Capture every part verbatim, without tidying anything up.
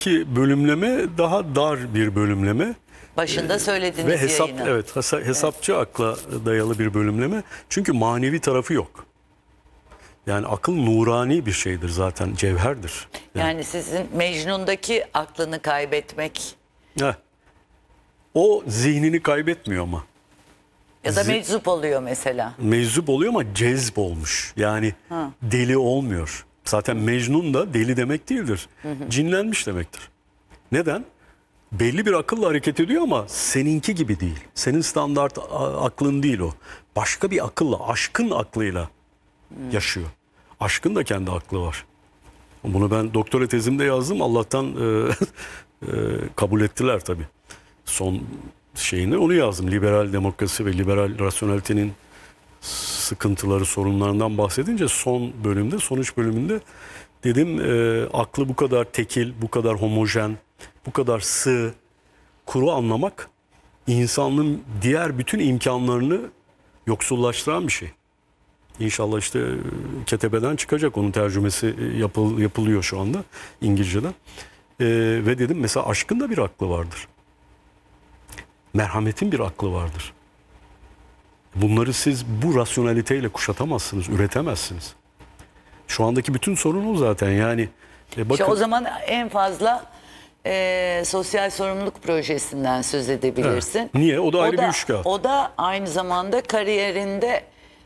Ki bölümleme daha dar bir bölümleme. Başında söylediniz Ve hesap, yayını. evet, hesapçı evet. akla dayalı bir bölümleme. Çünkü manevi tarafı yok. Yani akıl nurani bir şeydir zaten, cevherdir. Yani, yani sizin Mecnun'daki aklını kaybetmek. Heh. O zihnini kaybetmiyor ama. Ya da meczup oluyor mesela. Meczup oluyor ama cezb olmuş. Yani ha. deli olmuyor. Zaten Mecnun da deli demek değildir. Hı hı. Cinlenmiş demektir. Neden? Belli bir akılla hareket ediyor ama seninki gibi değil. Senin standart aklın değil o. Başka bir akılla, aşkın aklıyla hmm. yaşıyor. Aşkın da kendi aklı var. Bunu ben doktora tezimde yazdım. Allah'tan e, e, kabul ettiler tabii. Son şeyini onu yazdım. Liberal demokrasi ve liberal rasyonelitenin sıkıntıları, sorunlarından bahsedince son bölümde, sonuç bölümünde dedim e, aklı bu kadar tekil, bu kadar homojen, bu kadar sığ, kuru anlamak insanlığın diğer bütün imkanlarını yoksullaştıran bir şey. İnşallah işte ketebeden çıkacak, onun tercümesi yapıl, yapılıyor şu anda İngilizce'den. Ee, ve dedim mesela aşkın da bir aklı vardır. Merhametin bir aklı vardır. Bunları siz bu rasyoneliteyle kuşatamazsınız, üretemezsiniz. Şu andaki bütün sorun o zaten yani. E bakın, işte o zaman en fazla e, sosyal sorumluluk projesinden söz edebilirsin. Evet. Niye? O da ayrı o da, bir üçkağıt. O da aynı zamanda kariyerinde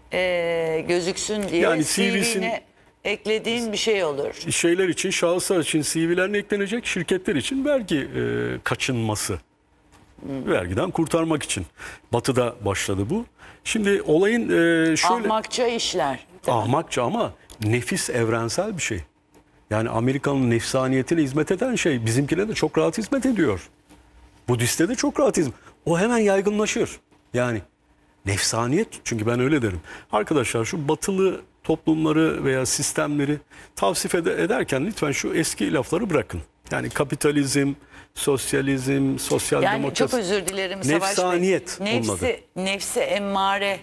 e, gözüksün diye yani C V'ne eklediğin bir şey olur. Şeyler için, şahıslar için C V'lerine eklenecek, şirketler için vergi e, kaçınması. Hmm. Vergiden kurtarmak için. Batı'da başladı bu. Şimdi olayın e, şöyle... Ahmakça işler. Ahmakça ama nefis evrensel bir şey. Yani Amerika'nın nefsaniyetine hizmet eden şey bizimkine de çok rahat hizmet ediyor. Budist'te de çok rahat hizmet. O hemen yaygınlaşır. Yani nefsaniyet, çünkü ben öyle derim. Arkadaşlar şu batılı toplumları veya sistemleri tavsif ed- ederken lütfen şu eski lafları bırakın. Yani kapitalizm, sosyalizm, sosyal yani demokrasi. çok özür dilerim Savaş Bey. Nefsaniyet. Nefsi, nefsi emmare.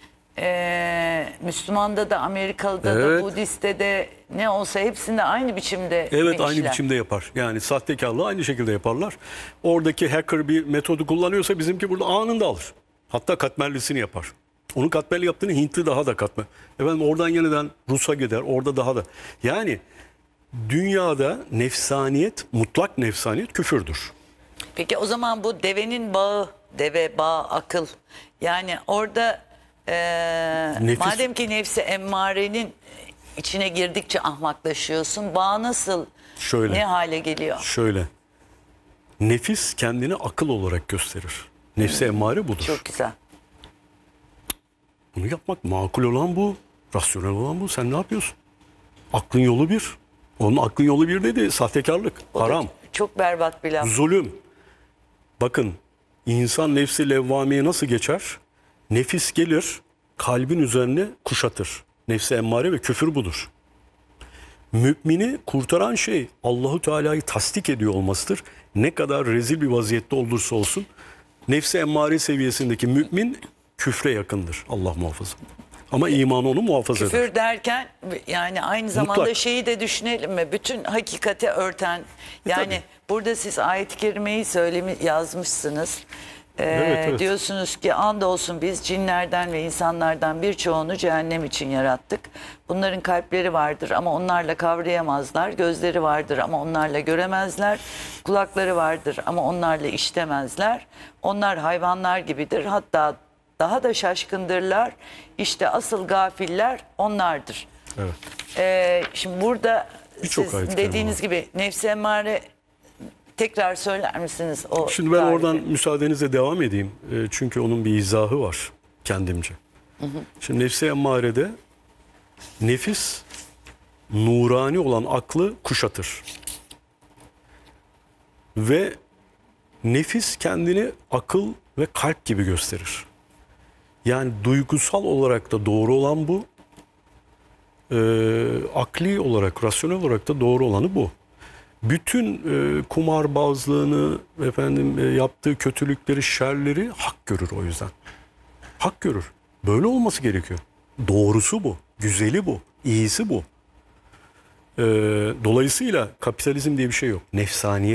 Ee, Müslüman'da da, Amerikalı'da evet. da, Budist'te de ne olsa hepsinde aynı biçimde. Evet, aynı biçimde yapar. Yani sahtekarlığı aynı şekilde yaparlar. Oradaki hacker bir metodu kullanıyorsa bizimki burada anında alır. Hatta katmerlisini yapar. Onun katmerli yaptığını Hintli daha da katmer. Efendim oradan yeniden Rus'a gider, orada daha da. Yani dünyada nefsaniyet, mutlak nefsaniyet küfürdür. Peki o zaman bu devenin bağı, deve bağı, akıl. Yani orada Ee, Nefis... madem ki nefsi emmarenin içine girdikçe ahmaklaşıyorsun, bağ nasıl, şöyle, ne hale geliyor? Şöyle, nefis kendini akıl olarak gösterir. Nefsi hmm. emmare budur. Çok güzel. Bunu yapmak makul olan bu, rasyonel olan bu. Sen ne yapıyorsun? Aklın yolu bir. Onun aklın yolu bir dedi, sahtekarlık, o haram. Çok berbat bir laf. Zulüm. Bakın, insan nefsi levvameye nasıl geçer? Nefis gelir, kalbin üzerine kuşatır. Nefsi emmare ve küfür budur. Mümini kurtaran şey Allahu Teala'yı tasdik ediyor olmasıdır. Ne kadar rezil bir vaziyette olursa olsun nefsi emmare seviyesindeki mümin küfre yakındır. Allah muhafaza. Ama imanı onu muhafaza Küfür eder. Küfür derken yani aynı zamanda Mutlak. şeyi de düşünelim mi? Bütün hakikati örten. Yani e, burada siz ayet-i kerimeyi söylemi yazmışsınız. Ee, evet, evet. Diyorsunuz ki andolsun biz cinlerden ve insanlardan birçoğunu cehennem için yarattık. Bunların kalpleri vardır ama onlarla kavrayamazlar. Gözleri vardır ama onlarla göremezler. Kulakları vardır ama onlarla işitemezler. Onlar hayvanlar gibidir. Hatta daha da şaşkındırlar. İşte asıl gafiller onlardır. Evet. Ee, şimdi burada Birçok siz dediğiniz gibi nefsi emmare... Tekrar söyler misiniz o Şimdi ben tarifi? oradan müsaadenizle devam edeyim. E, çünkü onun bir izahı var kendimce. Hı hı. Şimdi nefsi emmarede nefis nurani olan aklı kuşatır. Ve nefis kendini akıl ve kalp gibi gösterir. Yani duygusal olarak da doğru olan bu. E, akli olarak, rasyonel olarak da doğru olanı bu. Bütün e, kumarbazlığını, efendim e, yaptığı kötülükleri, şerleri hak görür o yüzden. Hak görür. Böyle olması gerekiyor. Doğrusu bu, güzeli bu, iyisi bu. Ee, dolayısıyla kapitalizm diye bir şey yok. Nefsaniyet